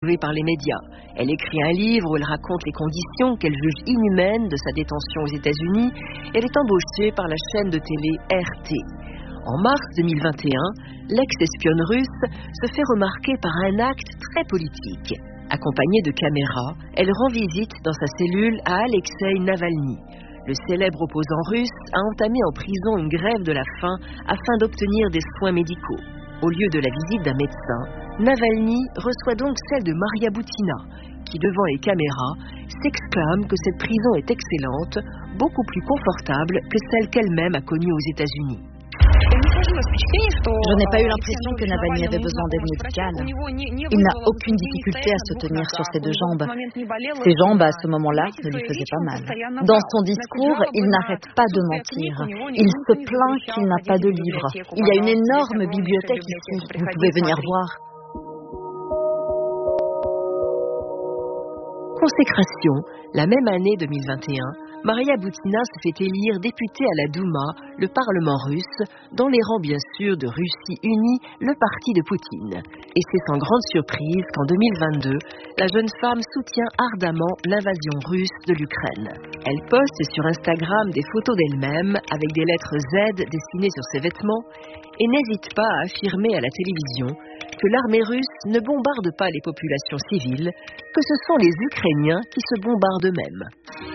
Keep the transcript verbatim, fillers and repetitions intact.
interviewée par les médias. Elle écrit un livre où elle raconte les conditions qu'elle juge inhumaines de sa détention aux États-Unis. Elle est embauchée par la chaîne de télé R T. En mars deux mille vingt et un, l'ex-espionne russe se fait remarquer par un acte très politique. Accompagnée de caméras, elle rend visite dans sa cellule à Alexeï Navalny. Le célèbre opposant russe a entamé en prison une grève de la faim afin d'obtenir des soins médicaux. Au lieu de la visite d'un médecin, Navalny reçoit donc celle de Maria Butina, qui devant les caméras s'exclame que cette prison est excellente, beaucoup plus confortable que celle qu'elle-même a connue aux États-Unis. Je n'ai pas eu l'impression que Navalny avait besoin d'aide médicale. Il n'a aucune difficulté à se tenir sur ses deux jambes. Ses jambes, à ce moment-là, ne lui faisaient pas mal. Dans son discours, il n'arrête pas de mentir. Il se plaint qu'il n'a pas de livres. Il y a une énorme bibliothèque ici. Vous pouvez venir voir. Consécration, la même année deux mille vingt et un, Maria Butina se fait élire députée à la Douma, le Parlement russe, dans les rangs bien sûr de Russie Unie, le parti de Poutine. Et c'est sans grande surprise qu'en deux mille vingt-deux, la jeune femme soutient ardemment l'invasion russe de l'Ukraine. Elle poste sur Instagram des photos d'elle-même avec des lettres Z dessinées sur ses vêtements et n'hésite pas à affirmer à la télévision que l'armée russe ne bombarde pas les populations civiles, que ce sont les Ukrainiens qui se bombardent eux-mêmes.